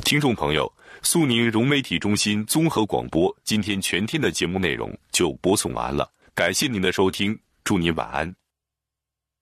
听众朋友，苏宁融媒体中心综合广播今天全天的节目内容就播送完了，感谢您的收听，祝您晚安。